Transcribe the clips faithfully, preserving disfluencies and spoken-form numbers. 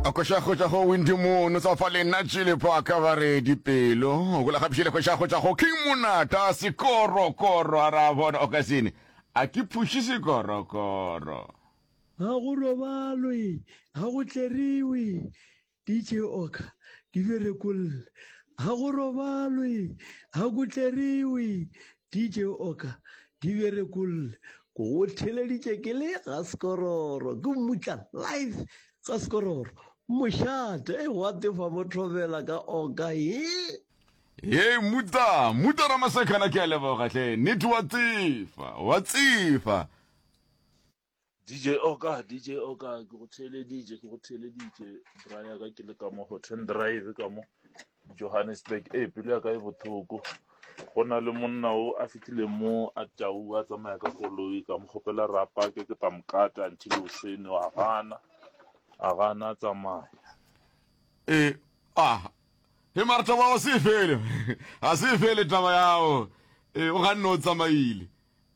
akoshakgotsa go windimono sa fa le nna tšhile po akabare dipelo go la gapšhile koshakgotsa go king monata sekorokoro a ra bona o ka sene a ke phuše sekorokoro ga go robalwe ga go tleriwe D J Oka di berekolle ga go robalwe ga go tleriwe D J Oka di berekolle go go theleditše ke le ga sekororo ke mmutla live ga sekororo mošate e wa tefa mothobela ka Oka ye ye muta muta ramasekana ke a leboga hle nnete wa tsifa wa tsifa D J Oka D J Oka ke go theleditše ke go theleditše braya ka ke le ka mo Houghton Drive ka mo Johannesburg e pelo ya ka e bothoko go na le monna o a fitile mo a tau a tsamaya ka koloi ka mo gopela rapa ke ke tamkata until usene wa gana a gana tsamaya e ah he marta wa se fele a se fele taba yao e o ga no tsamaile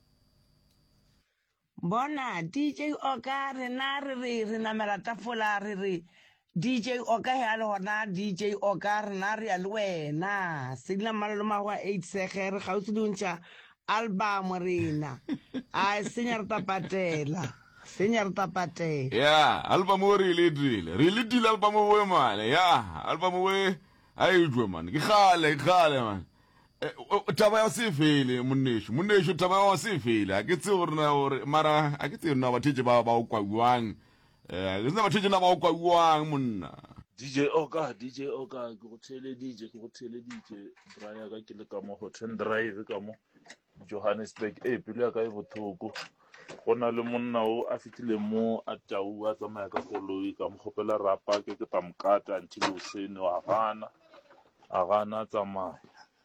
bona D J Oka re na re re re na mera tafola re re D J Oka ya le hona D J Oka re na re a le wena sigla malolo magwa eight segere ga o se duntša album rena a senya re tapatela senya re tapatela ya album o re le dile re le dile album o we mane ya album we ai jwe man ke gale gale man taba ya se fele monnesho monnesho taba ya se fele a ke tse gore na gore mara a ke tse na batho ba ba o kwauang eh ke na batho na ba o kwauang monna D J Oka D J Oka ke go theleditše ke go theleditše braya ka ke le ka mo Houghton Drive ka mo Johannesburg e pelo ya ka e bothoko go na le monna o a fitile mo a tau a tsamaya ka koloi ka mo gopela rapa ke ke tamkata until usene wa gana a gana tsamaya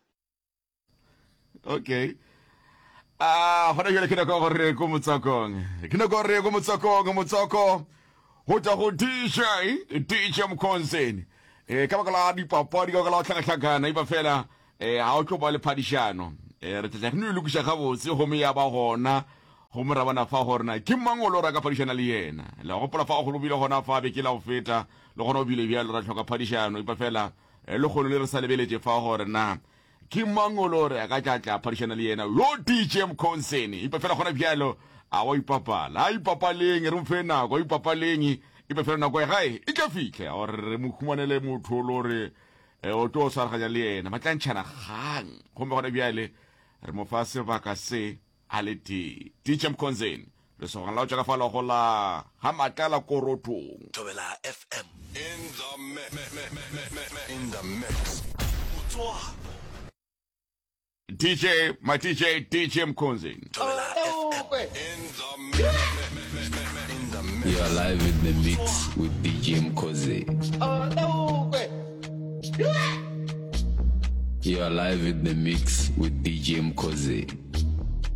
okay ah hona jele ke na go re ko motsakong ke na go re ko motsakong motsako ho tla go D J D J Mkhonzeni eh ka bakala di papadi ka la tlhanga tlhagana iba fela eh ha o tlo ba le phadishano eh re tla re lu kusha gabo se go me ya ba gona go mo ra bana fa gorna ke mangolo ra ka phadishana le yena la go pola fa go lobile gona fa be ke la go feta le gona o bile bia le ra tlhoka phadishano iba fela le go le re sa lebeletse fa gorna ke mangolo re ka tla tla phadishana le yena yo D J Mkhonzeni iba fela gona bialo a wa ipapala a ipapaleng re mfe nako ipapaleng ibe fela nako e gae e tla fitlha or re mo khumanele motho lo re o to sa ga le yena matlantshana gang go me gona biale re mo fa se ba ka se aleti D J Mkhonzeni le so ga la tsa ka fa la go la ha matala korotong Thobela F M in the mix in the mix D J my D J D J Mkhonzeni Thobela F M in the mix in the mix you are live in the mix with D J Mkhonzeni you are live in the mix with D J Mkhonzeni